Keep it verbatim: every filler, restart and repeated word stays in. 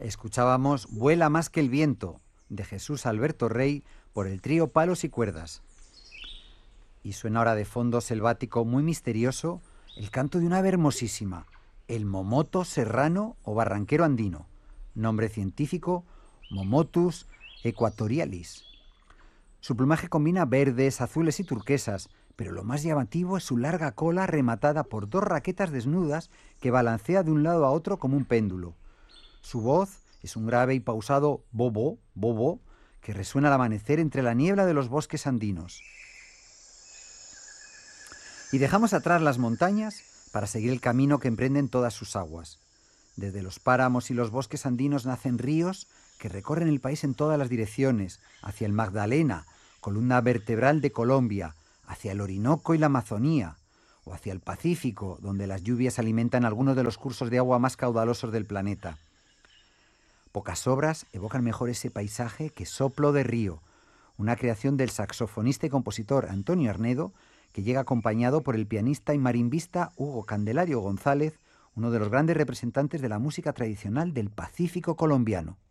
Escuchábamos Vuela más que el viento, de Jesús Alberto Rey, por el trío Palos y Cuerdas. Y suena ahora de fondo selvático muy misterioso el canto de una ave hermosísima, el momoto serrano o barranquero andino, nombre científico Momotus equatorialis. Su plumaje combina verdes, azules y turquesas, pero lo más llamativo es su larga cola rematada por dos raquetas desnudas que balancea de un lado a otro como un péndulo. Su voz es un grave y pausado bobo, bobo, que resuena al amanecer entre la niebla de los bosques andinos. Y dejamos atrás las montañas para seguir el camino que emprenden todas sus aguas. Desde los páramos y los bosques andinos nacen ríos que recorren el país en todas las direcciones, hacia el Magdalena, columna vertebral de Colombia, hacia el Orinoco y la Amazonía, o hacia el Pacífico, donde las lluvias alimentan algunos de los cursos de agua más caudalosos del planeta. Pocas obras evocan mejor ese paisaje que Soplo de Río, una creación del saxofonista y compositor Antonio Arnedo, que llega acompañado por el pianista y marimbista Hugo Candelario González, uno de los grandes representantes de la música tradicional del Pacífico colombiano.